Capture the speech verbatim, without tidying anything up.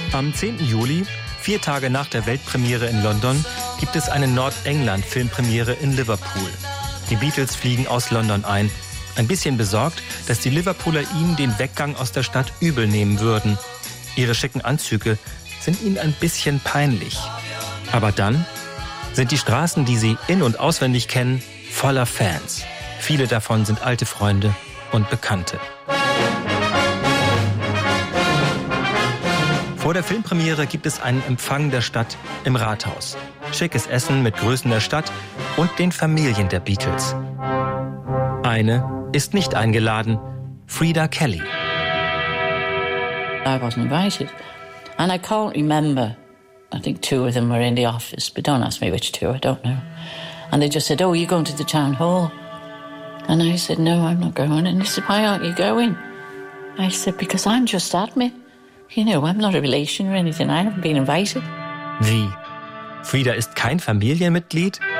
Am zehnten Juli, vier Tage nach der Weltpremiere in London, gibt es eine Nordengland-Filmpremiere in Liverpool. Die Beatles fliegen aus London ein, ein bisschen besorgt, dass die Liverpooler ihnen den Weggang aus der Stadt übel nehmen würden. Ihre schicken Anzüge sind ihnen ein bisschen peinlich. Aber dann sind die Straßen, die sie in- und auswendig kennen, voller Fans. Viele davon sind alte Freunde und Bekannte. Vor der Filmpremiere gibt es einen Empfang der Stadt im Rathaus. Schickes Essen mit Größen der Stadt und den Familien der Beatles. Eine ist nicht eingeladen, Frida Kelly. I wasn't invited. And I can't remember. I think two of them were in the office, but don't ask me which two, I don't know. And they just said, oh, you're going to the town hall. And I said, no, I'm not going. And they said, why aren't you going? I said, because I'm just admin. You know, I'm not a relation or anything. I haven't been invited. Wie? Frida ist kein Familienmitglied?